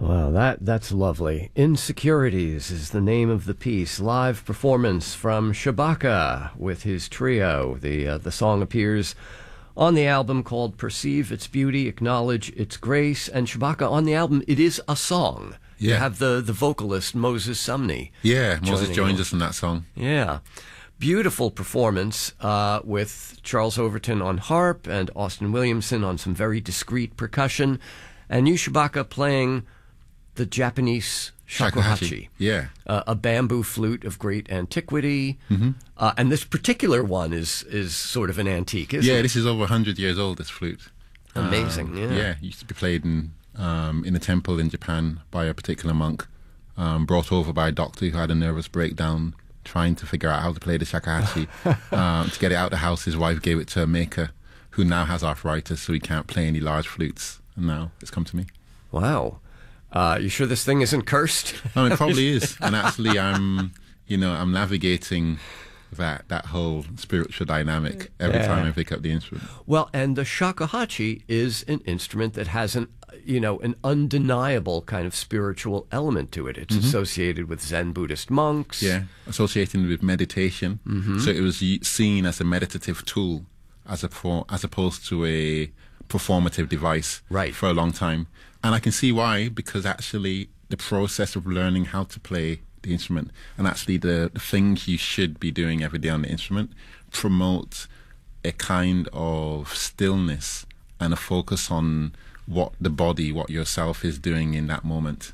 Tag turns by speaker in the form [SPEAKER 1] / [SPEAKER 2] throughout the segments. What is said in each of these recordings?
[SPEAKER 1] Wow, that's lovely. Insecurities is the name of the piece. Live performance from Shabaka with his trio. The song appears on the album called Perceive Its Beauty, Acknowledge Its Grace. And Shabaka, on the album, it is a song.
[SPEAKER 2] Yeah.
[SPEAKER 1] You have the vocalist Moses Sumney.
[SPEAKER 2] Yeah, Moses joins us in that song.
[SPEAKER 1] Yeah. Beautiful performance with Charles Overton on harp and Austin Williamson on some very discreet percussion. And you, Shabaka, playing the Japanese shakuhachi.
[SPEAKER 2] Yeah.
[SPEAKER 1] A bamboo flute of great antiquity.
[SPEAKER 2] Mm-hmm.
[SPEAKER 1] And this particular one is sort of an antique, isn't it?
[SPEAKER 2] Yeah, this is over 100 years old, this flute.
[SPEAKER 1] Amazing, yeah.
[SPEAKER 2] Yeah, it used to be played in a temple in Japan by a particular monk, brought over by a doctor who had a nervous breakdown trying to figure out how to play the shakuhachi. To get it out of the house, his wife gave it to a maker who now has arthritis, so he can't play any large flutes. And now it's come to me.
[SPEAKER 1] Wow. You sure this thing isn't cursed?
[SPEAKER 2] No, it probably is. And actually, I'm navigating that whole spiritual dynamic every time I pick up the instrument.
[SPEAKER 1] Well, and the shakuhachi is an instrument that has an undeniable kind of spiritual element to it. It's associated with Zen Buddhist monks.
[SPEAKER 2] Yeah, associated with meditation. Mm-hmm. So it was seen as a meditative tool as opposed to a performative device for a long time. And I can see why, because actually the process of learning how to play the instrument and actually the things you should be doing every day on the instrument promote a kind of stillness and a focus on what the body, what yourself is doing in that moment.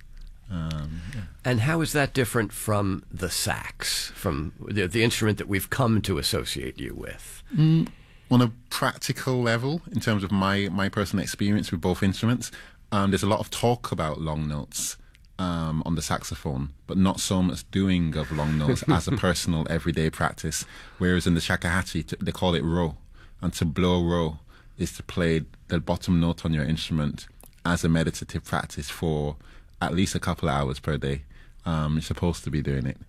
[SPEAKER 1] And how is that different from the sax, from the instrument that we've come to associate you with?
[SPEAKER 2] On a practical level, in terms of my personal experience with both instruments, there's a lot of talk about long notes on the saxophone, but not so much doing of long notes as a personal everyday practice. Whereas in the shakuhachi, they call it ro, and to blow ro is to play the bottom note on your instrument as a meditative practice for at least a couple of hours per day. You're supposed to be doing it.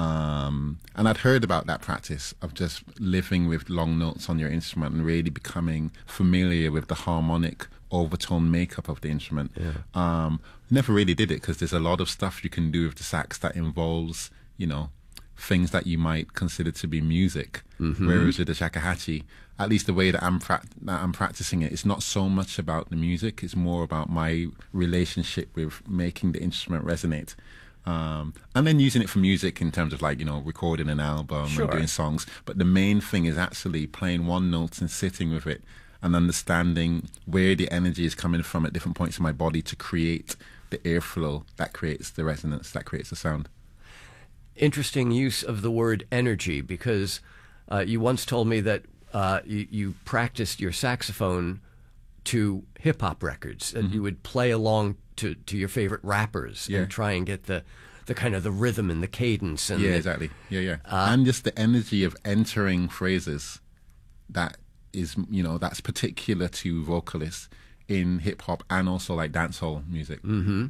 [SPEAKER 2] And I'd heard about that practice of just living with long notes on your instrument and really becoming familiar with the harmonic overtone makeup of the instrument. Yeah. Never really did it because there's a lot of stuff you can do with the sax that involves, things that you might consider to be music. Mm-hmm. Whereas with the shakuhachi, at least the way that I'm practicing it, it's not so much about the music. It's more about my relationship with making the instrument resonate. And then using it for music in terms of recording an album and doing songs. But the main thing is actually playing one note and sitting with it and understanding where the energy is coming from at different points in my body to create the airflow that creates the resonance, that creates the sound.
[SPEAKER 1] Interesting use of the word energy, because you once told me that you practiced your saxophone to hip-hop records, and you would play along to your favorite rappers and try and get the kind of the rhythm and the cadence. And
[SPEAKER 2] exactly. And just the energy of entering phrases that is, that's particular to vocalists in hip-hop and also like dancehall music.
[SPEAKER 1] Mm-hmm.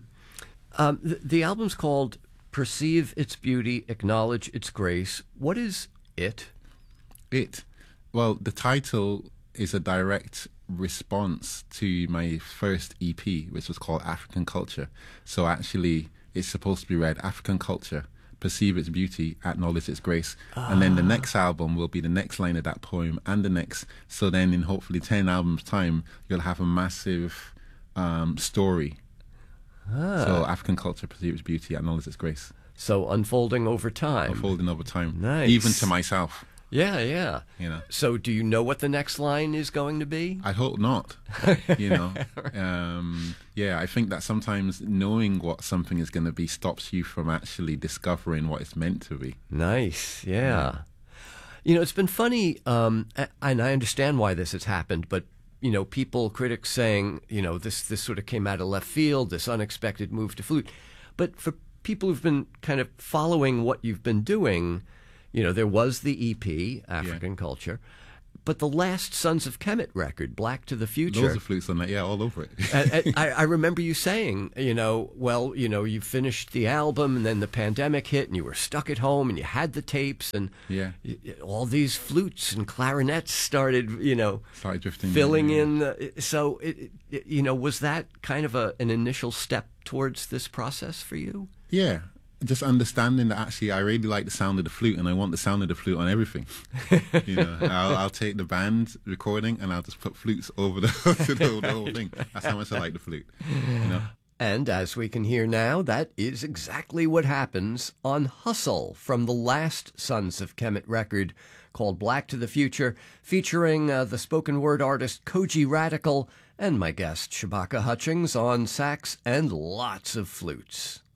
[SPEAKER 1] The album's called Perceive Its Beauty, Acknowledge Its Grace. What is it?
[SPEAKER 2] It? Well, the title is a direct response to my first EP, which was called African Culture. So actually, it's supposed to be read African Culture, Perceive Its Beauty, Acknowledge Its Grace. And then the next album will be the next line of that poem and the next. So then in hopefully 10 albums' time, you'll have a massive story. So African Culture, Perceive Its Beauty, Acknowledge Its Grace.
[SPEAKER 1] So unfolding over time.
[SPEAKER 2] Unfolding over time.
[SPEAKER 1] Nice.
[SPEAKER 2] Even to myself.
[SPEAKER 1] Yeah. So do you know what the next line is going to be?
[SPEAKER 2] I hope not. I think that sometimes knowing what something is going to be stops you from actually discovering what it's meant to be.
[SPEAKER 1] Nice, yeah. It's been funny, and I understand why this has happened, but people, critics saying, this sort of came out of left field, this unexpected move to flute. But for people who've been kind of following what you've been doing, there was the EP, African Culture, But the last Sons of Kemet record, Black to the Future.
[SPEAKER 2] Loads of flutes on that, yeah, all over it.
[SPEAKER 1] I remember you saying, you finished the album and then the pandemic hit and you were stuck at home and you had the tapes and
[SPEAKER 2] Yeah.
[SPEAKER 1] all these flutes and clarinets started,
[SPEAKER 2] Started drifting
[SPEAKER 1] filling in. So, was that kind of an initial step towards this process for you?
[SPEAKER 2] Yeah, just understanding that actually I really like the sound of the flute and I want the sound of the flute on everything. I'll take the band recording and I'll just put flutes over the whole thing. That's how much I like the flute.
[SPEAKER 1] And as we can hear now, that is exactly what happens on Hustle from the last Sons of Kemet record called Black to the Future, featuring the spoken word artist Koji Radical and my guest Shabaka Hutchings on sax and lots of flutes.